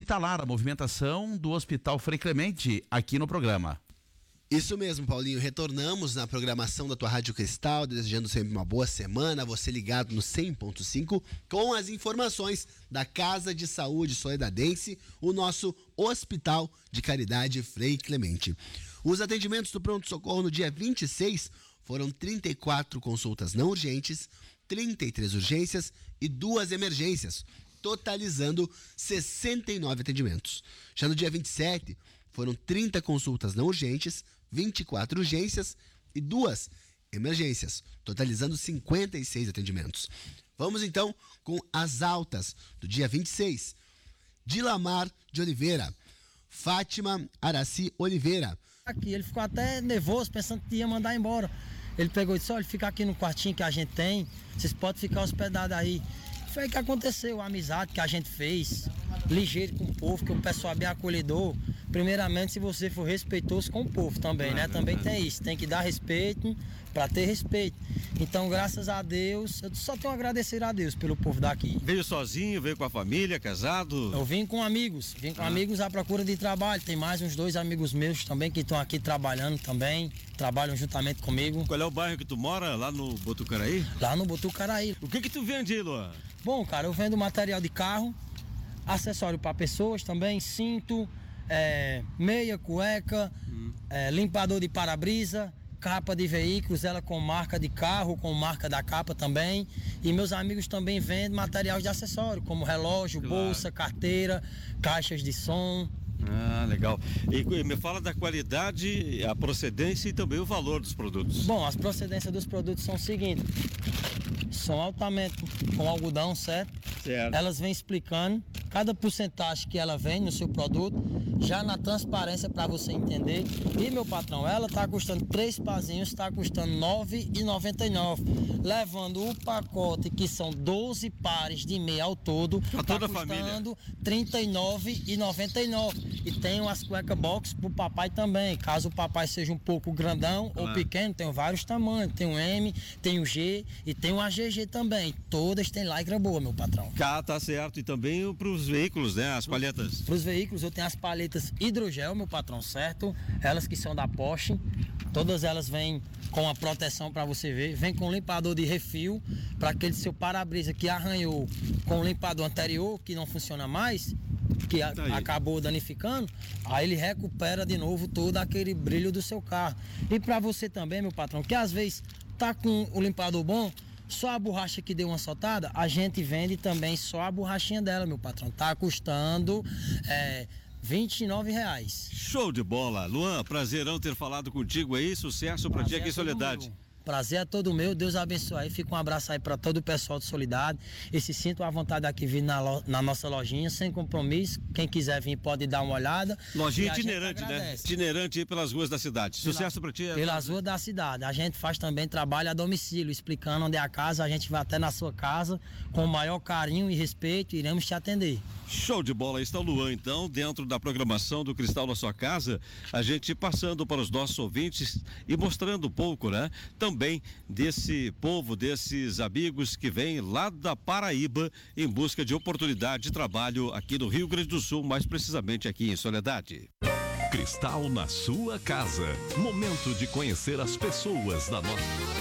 hospitalar, a movimentação do Hospital Frei Clemente aqui no programa. Isso mesmo, Paulinho. Retornamos na programação da tua Rádio Cristal, desejando sempre uma boa semana. Você ligado no 100.5 com as informações da Casa de Saúde Soledadense, o nosso Hospital de Caridade Frei Clemente. Os atendimentos do pronto-socorro no dia 26 foram 34 consultas não urgentes, 33 urgências e 2 emergências, totalizando 69 atendimentos. Já no dia 27, foram 30 consultas não urgentes, 24 urgências e 2 emergências, totalizando 56 atendimentos. Vamos então com as altas do dia 26. Dilamar de Oliveira, Fátima Araci Oliveira. Aqui, ele ficou até nervoso, pensando que ia mandar embora. Ele pegou e disse, olha, fica aqui no quartinho que a gente tem, vocês podem ficar hospedados aí. Foi o que aconteceu, a amizade que a gente fez, ligeiro com o povo, que o pessoal é bem acolhedor. Primeiramente, se você for respeitoso com o povo também, né? Também tem isso, tem que dar respeito para ter respeito. Então, graças a Deus, eu só tenho a agradecer a Deus pelo povo daqui. Veio sozinho, veio com a família, casado? Eu vim com amigos amigos à procura de trabalho. Tem mais uns 2 amigos meus também que estão aqui trabalhando também, trabalham juntamente comigo. Qual é o bairro que tu mora? Lá no Botucaraí? Lá no Botucaraí. O que tu vende aí, Luan? Bom, cara, eu vendo material de carro, acessório para pessoas também, cinto, meia, cueca, limpador de para-brisa, capa de veículos, ela com marca de carro, com marca da capa também. E meus amigos também vendem materiais de acessório, como relógio, bolsa, carteira, caixas de som. Ah, legal. E me fala da qualidade, a procedência e também o valor dos produtos. Bom, as procedências dos produtos são o seguinte: são altamente com algodão, certo? Elas vêm explicando cada porcentagem que ela vem no seu produto, já na transparência para você entender. E, meu patrão, ela está custando 3 pazinhos, está custando R$ 9,99. Levando o pacote, que são 12 pares de meia ao todo, está custando R$ 39,99. E tem umas cueca box pro papai também. Caso o papai seja um pouco grandão ou pequeno, tem vários tamanhos. Tem um M, tem um G e tem uma GG também. Todas têm lycra boa, meu patrão. Tá certo. E também pros veículos, né? As palhetas. Pros veículos, eu tenho as palhetas hidrogel, meu patrão, certo? Elas que são da Porsche. Todas elas vêm com a proteção para você ver. Vem com limpador de refil para aquele seu para-brisa que arranhou com o limpador anterior, que não funciona mais, que acabou danificando, aí ele recupera de novo todo aquele brilho do seu carro. E para você também, meu patrão, que às vezes tá com o limpador bom, só a borracha que deu uma soltada, a gente vende também só a borrachinha dela, meu patrão. Tá custando R$ 29,00. Show de bola. Luan, prazerão ter falado contigo aí, sucesso pra ti aqui em Soledade. Prazer é todo meu, Deus abençoe aí, fica um abraço aí para todo o pessoal de Soledade e se sintam à vontade aqui vir na nossa lojinha, sem compromisso, quem quiser vir pode dar uma olhada. Lojinha itinerante, né? Itinerante aí pelas ruas da cidade. Sucesso para ti. Pelas ruas da cidade, a gente faz também trabalho a domicílio, explicando onde é a casa, a gente vai até na sua casa, com o maior carinho e respeito, iremos te atender. Show de bola, está o Luan então, dentro da programação do Cristal na Sua Casa, a gente passando para os nossos ouvintes e mostrando um pouco, né? Também desse povo, desses amigos que vêm lá da Paraíba em busca de oportunidade de trabalho aqui no Rio Grande do Sul, mais precisamente aqui em Soledade. Cristal na sua casa, momento de conhecer as pessoas da nossa